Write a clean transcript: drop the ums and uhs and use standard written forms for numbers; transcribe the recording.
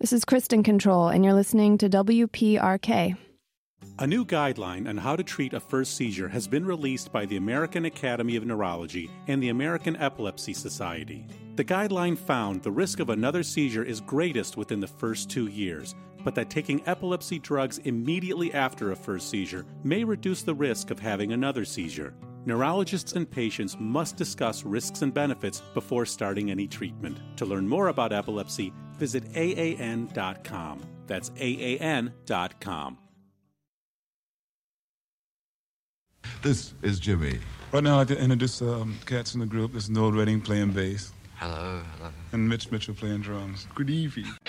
This is Kristen Control, and you're listening to WPRK. A new guideline on how to treat a first seizure has been released by the American Academy of Neurology and the American Epilepsy Society. The guideline found the risk of another seizure is greatest within the first 2 years, but that taking epilepsy drugs immediately after a first seizure may reduce the risk of having another seizure. Neurologists and patients must discuss risks and benefits before starting any treatment. To learn more about epilepsy, visit AAN.com. That's AAN.com. This is Jimmy. Right now, I'd like to introduce cats in the group. There's Noel Redding playing bass. Hello. And Mitch Mitchell playing drums. Good evening.